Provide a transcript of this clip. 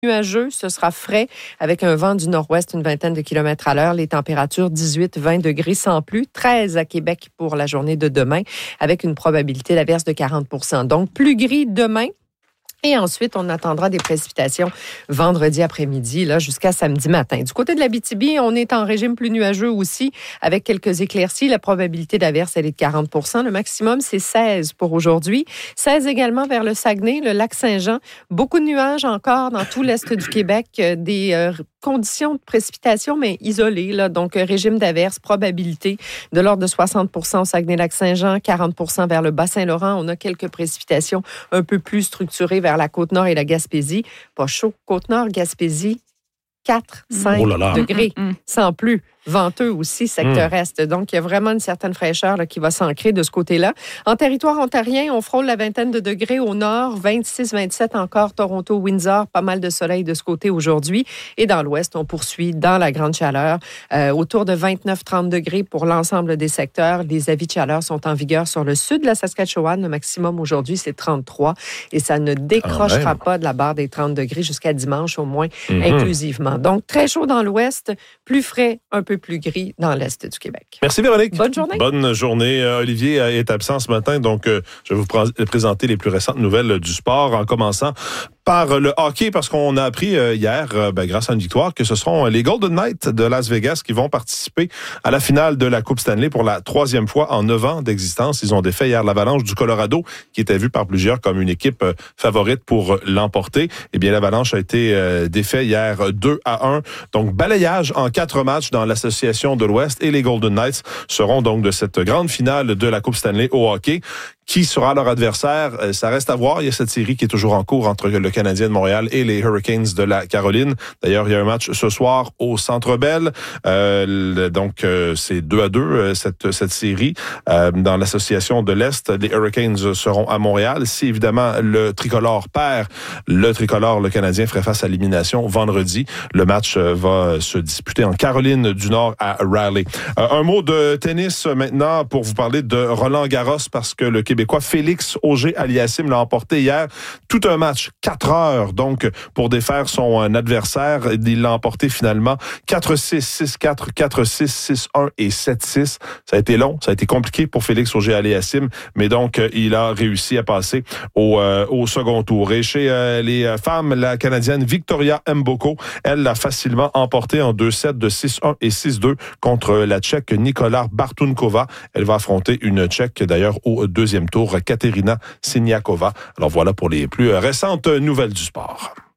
nuageux, ce sera frais avec un vent du nord-ouest, une vingtaine de kilomètres à l'heure. Les températures 18-20 degrés sans pluie, 13 à Québec pour la journée de demain avec une probabilité d'averse de 40 %. Donc, plus gris demain. Et ensuite, on attendra des précipitations vendredi après-midi là, jusqu'à samedi matin. Du côté de l'Abitibi, on est en régime plus nuageux aussi avec quelques éclaircies. La probabilité d'averse, elle est de 40 %. Le maximum, c'est 16 pour aujourd'hui. 16 également vers le Saguenay, le lac Saint-Jean. Beaucoup de nuages encore dans tout l'est du Québec. Des conditions de précipitation, mais isolées. Là. Donc, régime d'averse, probabilité de l'ordre de 60 % au Saguenay-Lac-Saint-Jean, 40 % vers le Bas-Saint-Laurent. On a quelques précipitations un peu plus structurées vers la Côte-Nord et la Gaspésie. Pas chaud. Côte-Nord, Gaspésie, 4-5 degrés, sans plus. Venteux aussi, secteur Est. Donc, il y a vraiment une certaine fraîcheur là, qui va s'ancrer de ce côté-là. En territoire ontarien, on frôle la vingtaine de degrés au nord, 26-27 encore, Toronto, Windsor, pas mal de soleil de ce côté aujourd'hui. Et dans l'ouest, on poursuit dans la grande chaleur, autour de 29-30 degrés pour l'ensemble des secteurs. Les avis de chaleur sont en vigueur sur le sud de la Saskatchewan. Le maximum aujourd'hui, c'est 33 et ça ne décrochera pas de la barre des 30 degrés jusqu'à dimanche au moins, inclusivement. Donc, très chaud dans l'ouest, plus frais, un peu plus gris dans l'est du Québec. Merci Véronique. Bonne journée. Bonne journée. Olivier est absent ce matin, donc je vais vous présenter les plus récentes nouvelles du sport en commençant par le hockey, parce qu'on a appris hier, grâce à une victoire, que ce seront les Golden Knights de Las Vegas qui vont participer à la finale de la Coupe Stanley pour la 3e fois en 9 ans d'existence. Ils ont défait hier l'Avalanche du Colorado, qui était vue par plusieurs comme une équipe favorite pour l'emporter. Eh bien, l'Avalanche a été défait hier 2-1. Donc, balayage en 4 matchs dans l'Association de l'Ouest, et les Golden Knights seront donc de cette grande finale de la Coupe Stanley au hockey. Qui sera leur adversaire? Ça reste à voir. Il y a cette série qui est toujours en cours entre le Canadien de Montréal et les Hurricanes de la Caroline. D'ailleurs, il y a un match ce soir au Centre Bell. Donc, c'est 2-2, cette série. Dans l'Association de l'Est, les Hurricanes seront à Montréal. Si, évidemment, le tricolore perd, le Canadien ferait face à l'élimination vendredi. Le match va se disputer en Caroline du Nord à Raleigh. Un mot de tennis maintenant pour vous parler de Roland Garros, parce que le Québécois Félix Auger-Aliassime l'a emporté hier. Tout un match, 4 heures, donc, pour défaire son adversaire. Il l'a emporté finalement 4-6, 6-4, 4-6, 6-1 et 7-6. Ça a été long, ça a été compliqué pour Félix Auger-Aliassime, mais donc, il a réussi à passer au second tour. Et chez les femmes, la Canadienne Victoria Mboko, elle l'a facilement emporté en 2 sets de 6-1 et 6-2 contre la Tchèque Nikola Bartunkova. Elle va affronter une Tchèque, d'ailleurs, au 2e tour, Katerina Siniakova. Alors voilà pour les plus récentes nouvelles du sport.